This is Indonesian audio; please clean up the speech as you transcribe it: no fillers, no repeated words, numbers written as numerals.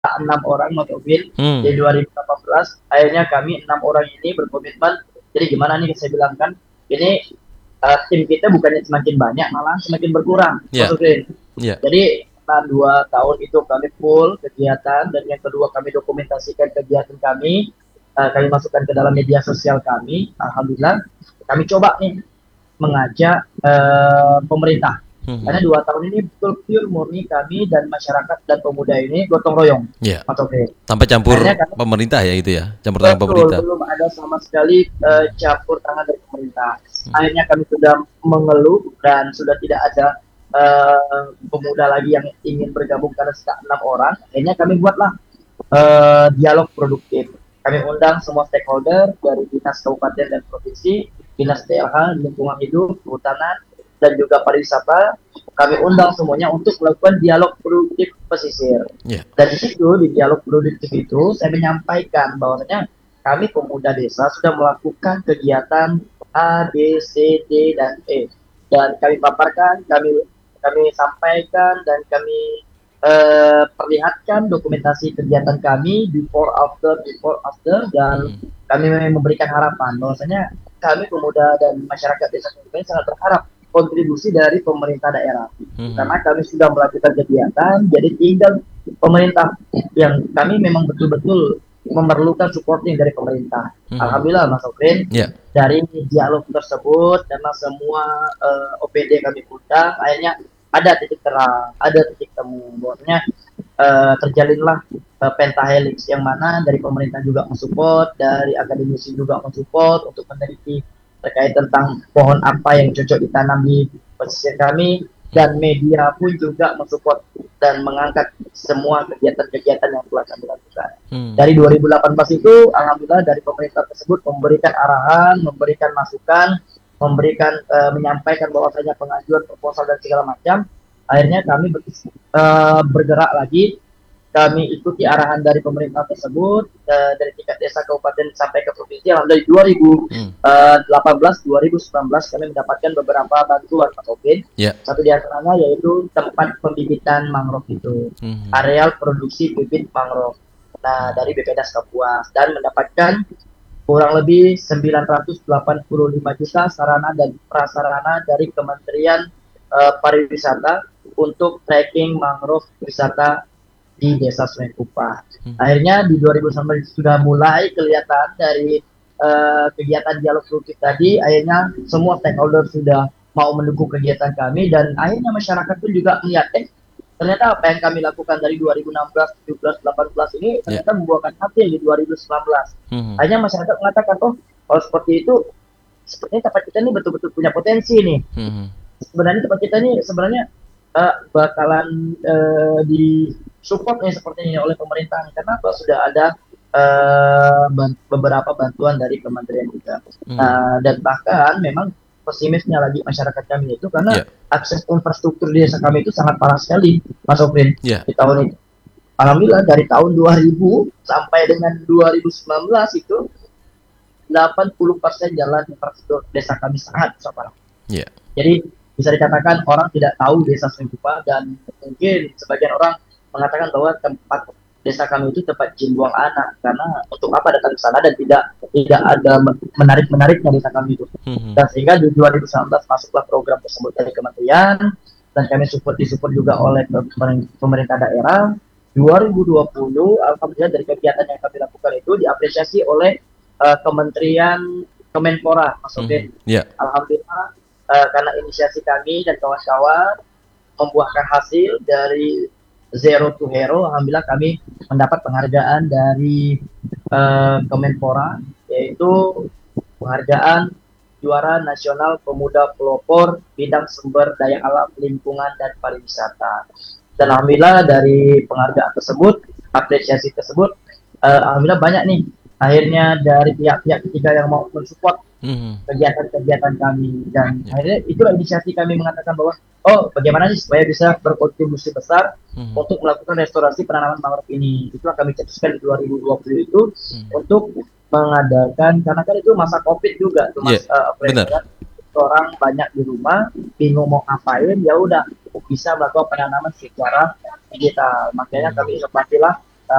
6 orang Mas Ovin Hmm. di 2018. Akhirnya kami 6 orang ini berkomitmen. Jadi gimana nih saya bilang kan, ini tim kita bukannya semakin banyak, malah semakin berkurang Mas Ya, Ovin. ya. Jadi setelah 2 tahun itu kami full kegiatan, dan yang kedua kami dokumentasikan kegiatan kami masukkan ke dalam media sosial kami. Alhamdulillah kami coba nih mengajak pemerintah, Hmm. karena 2 tahun ini betul pure murni kami dan masyarakat dan pemuda ini gotong royong Ya. Mas Oke. Tanpa Akhirnya campur kami pemerintah ya itu ya, campur tangan betul pemerintah. belum ada sama sekali Hmm. campur tangan dari pemerintah. Hmm. Akhirnya kami sudah mengeluh dan sudah tidak ada pemuda lagi yang ingin bergabung karena sekitar 6 orang. Akhirnya kami buatlah dialog produktif. Kami undang semua stakeholder dari dinas kabupaten dan provinsi, dinas TLH, lingkungan hidup, kehutanan, dan juga pariwisata. Kami undang semuanya untuk melakukan dialog produktif pesisir. Ya. Dan di situ, di dialog produktif itu, saya menyampaikan bahwasanya kami pemuda desa sudah melakukan kegiatan A, B, C, D, dan E. Dan kami paparkan, kami sampaikan, dan kami perlihatkan dokumentasi kegiatan kami before after, dan Hmm. kami memberikan harapan bahwasanya kami pemuda dan masyarakat desa ini sangat berharap kontribusi dari pemerintah daerah, Hmm. karena kami sudah melakukan kegiatan, jadi tinggal pemerintah yang kami memang betul-betul memerlukan supporting dari pemerintah. Hmm. Alhamdulillah Mas Okrin, Ya. dari dialog tersebut karena semua OPD kami undang, akhirnya ada titik terang, ada titik temu, bahwasanya terjalinlah pentahelix, yang mana dari pemerintah juga mensupport, dari akademisi juga mensupport untuk meneliti terkait tentang pohon apa yang cocok ditanam di pesisir kami, dan media pun juga mensupport dan mengangkat semua kegiatan-kegiatan yang telah kami lakukan. Hmm. Dari 2018 itu, alhamdulillah dari pemerintah tersebut memberikan arahan, memberikan masukan, menyampaikan bahwasanya pengajuan proposal dan segala macam. Akhirnya kami bergerak lagi, kami ikuti arahan dari pemerintah tersebut, dari tingkat desa, kabupaten sampai ke provinsi. Alhamdulillah 2018 2019 kami mendapatkan beberapa bantuan Pak Topin. Ya. Satu di antaranya yaitu tempat pembibitan mangrove itu, Hmm. areal produksi bibit mangrove. Nah, Hmm. dari BPDAS Kapuas, dan mendapatkan kurang lebih 985 juta sarana dan prasarana dari Kementerian Pariwisata untuk trekking mangrove wisata di Desa Sungai Kupah. Hmm. Akhirnya di 2019 sudah mulai kelihatan dari kegiatan dialog produktif tadi. Akhirnya semua stakeholder sudah mau mendukung kegiatan kami, dan akhirnya masyarakat pun juga melihat, ternyata apa yang kami lakukan dari 2016, 17, 18 ini Ya. ternyata membuahkan hasil di 2019. Hmm. Akhirnya masyarakat mengatakan, oh kalau seperti itu, sepertinya tempat kita ini betul-betul punya potensi nih. Hmm. Sebenarnya tempat kita ini sebenarnya bakalan di support nih sepertinya oleh pemerintah, karena apa, sudah ada beberapa bantuan dari kementerian juga. Hmm. Dan bahkan memang pesimisnya lagi masyarakat kami itu karena Ya. akses infrastruktur di desa kami itu sangat parah sekali Mas Oprin Ya. di tahun ini. Alhamdulillah dari tahun 2000 sampai dengan 2019 itu 80% jalan infrastruktur desa kami sangat parah. Ya. Jadi bisa dikatakan orang tidak tahu desa Sengkupa, dan mungkin sebagian orang mengatakan bahwa tempat desa kami itu tempat jin buang anak, karena untuk apa datang ke sana dan tidak ada menarik-menariknya desa kami itu. Hmm. Dan sehingga di 2019 masuklah program tersebut dari kementerian, dan kami disupport juga oleh pemerintah daerah. 2020 alhamdulillah dari kegiatan yang kami lakukan itu diapresiasi oleh Kementerian Kemenpora, Mas Hmm. Oke. Ya. Alhamdulillah karena inisiasi kami dan kawan-kawan membuahkan hasil dari zero to hero. Alhamdulillah kami mendapat penghargaan dari Kemenpora, yaitu penghargaan juara nasional pemuda pelopor bidang sumber daya alam, lingkungan, dan pariwisata. Dan alhamdulillah dari penghargaan tersebut, apresiasi tersebut, alhamdulillah banyak nih akhirnya dari pihak-pihak ketiga yang mau mensupport Hmm. kegiatan-kegiatan kami, dan Ya. akhirnya itulah inisiasi kami mengatakan bahwa bagaimana sih supaya bisa berkontribusi besar Hmm. untuk melakukan restorasi penanaman mangrove ini. Itulah kami cetuskan di 2020 itu Hmm. untuk mengadakan, karena kan itu masa covid juga tuh Ya. Mas Benar. kan orang banyak di rumah bingung mau ngapain, ya udah bisa melakukan penanaman secara digital. Makanya Hmm. kami inovasilah